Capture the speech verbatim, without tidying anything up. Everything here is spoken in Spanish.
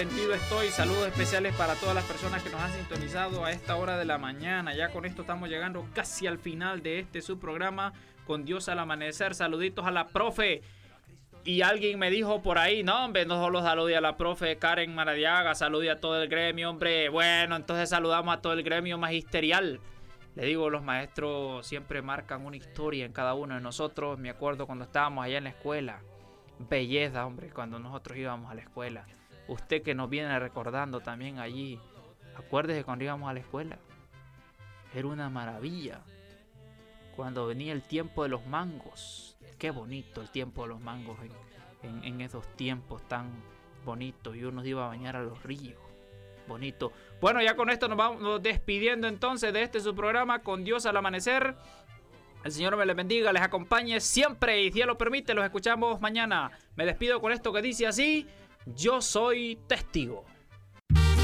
Sentido estoy, saludos especiales para todas las personas que nos han sintonizado a esta hora de la mañana. Ya con esto estamos llegando casi al final de este su programa Con Dios al Amanecer. Saluditos a la profe. Y alguien me dijo por ahí, no hombre, no solo salude a la profe Karen Maradiaga, salude a todo el gremio, hombre. Bueno, entonces saludamos a todo el gremio magisterial. Le digo, los maestros siempre marcan una historia en cada uno de nosotros. Me acuerdo cuando estábamos allá en la escuela. Belleza, hombre, cuando nosotros íbamos a la escuela. Usted que nos viene recordando también allí, acuérdese cuando íbamos a la escuela. Era una maravilla. Cuando venía el tiempo de los mangos. Qué bonito el tiempo de los mangos en, en, en esos tiempos tan bonitos. Y uno iba a bañar a los ríos. Bonito. Bueno, ya con esto nos vamos despidiendo entonces de este su programa Con Dios al Amanecer. El Señor me les bendiga, les acompañe siempre y si Él lo permite, los escuchamos mañana. Me despido con esto que dice así: yo soy testigo.